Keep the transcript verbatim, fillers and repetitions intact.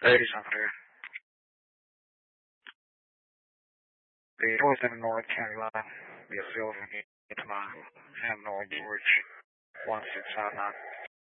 eighty-seven here. The twenty-seven North County line, be a Sylvan into my Ham North George, one six five nine.